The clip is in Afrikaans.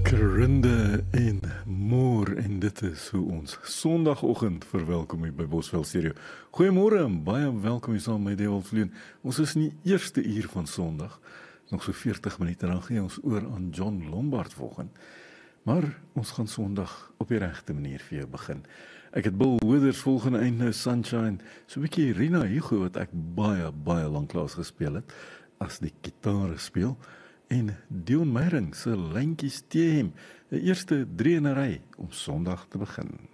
Grinde en moer en dit is hoe ons Sondagoggend verwelkom hier by Bosveld Stereo. Goeiemôre en baie welkom hier saam met Dewald Vleen. Ons is in die eerste uur van Sondag. Nog so 40 minute dan gee ons oor aan John Lombard volgende. Maar ons gaan Sondag op die regte manier vir jou begin. Ek het Bill Withers volgende einde Sunshine, so 'n bietjie Rina Hugo wat ek baie lanklaas gespeel het as die gitaar speel. En Dion Meyering se lyntjies teen hom, die eerste 3 in 'n ry om Sondag te begin.